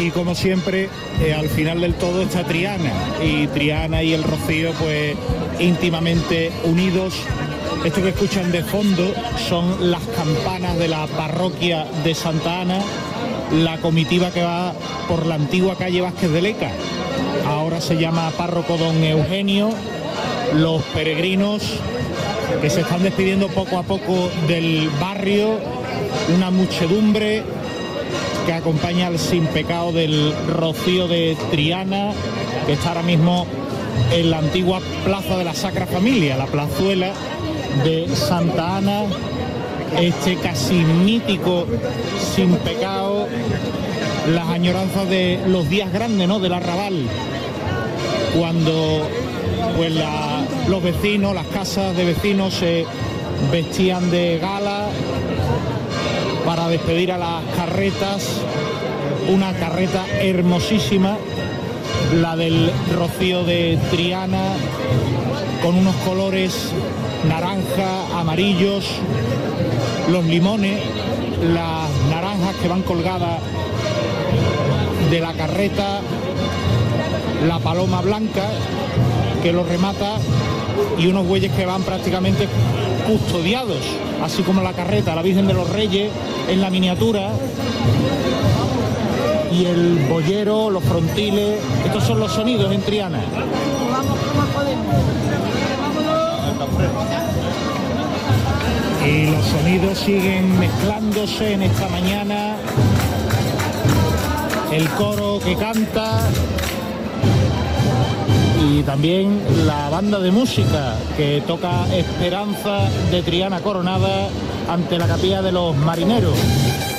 Y como siempre, al final del todo está Triana, y Triana y el Rocío pues íntimamente unidos. Esto que escuchan de fondo son las campanas de la parroquia de Santa Ana, la comitiva que va por la antigua calle Vázquez de Leca, ahora se llama Párroco Don Eugenio, los peregrinos que se están despidiendo poco a poco del barrio, una muchedumbre que acompaña al sin pecado del Rocío de Triana, que está ahora mismo en la antigua Plaza de la Sacra Familia, la plazuela de Santa Ana, este casi mítico sin pecado, las añoranzas de los días grandes, ¿no?, del arrabal, cuando pues los vecinos, las casas de vecinos se vestían de gala para despedir a las carretas, una carreta hermosísima, la del Rocío de Triana, con unos colores naranja, amarillos, los limones, las naranjas que van colgadas de la carreta, la paloma blanca que lo remata y unos bueyes que van prácticamente custodiados, así como la carreta, la Virgen de los Reyes en la miniatura, y el boyero, los frontiles. Estos son los sonidos en Triana. Y los sonidos siguen mezclándose en esta mañana. El coro que canta y también la banda de música que toca Esperanza de Triana Coronada ante la capilla de los marineros.